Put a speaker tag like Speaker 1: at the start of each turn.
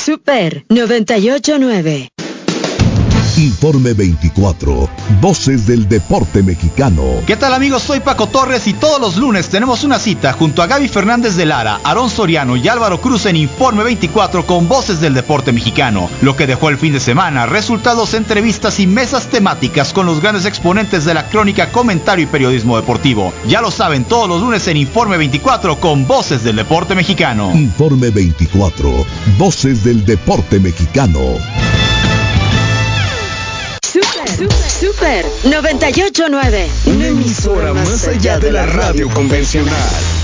Speaker 1: Super 98.9.
Speaker 2: Informe 24, Voces del Deporte Mexicano.
Speaker 3: ¿Qué tal, amigos? Soy Paco Torres y todos los lunes tenemos una cita junto a Gaby Fernández de Lara, Aarón Soriano y Álvaro Cruz en Informe 24 con Voces del Deporte Mexicano. Lo que dejó el fin de semana, resultados, entrevistas y mesas temáticas con los grandes exponentes de la crónica, comentario y periodismo deportivo. Ya lo saben, todos los lunes en Informe 24 con Voces del Deporte Mexicano.
Speaker 2: Informe 24, Voces del Deporte Mexicano.
Speaker 1: Super 98.9.
Speaker 4: Una emisora más allá de la radio convencional.